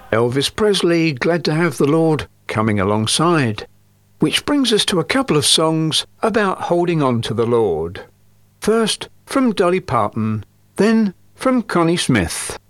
Elvis Presley, Glad to Have the Lord coming alongside. Which brings us to a couple of songs about holding on to the Lord. First, from Dolly Parton, then from Connie Smith.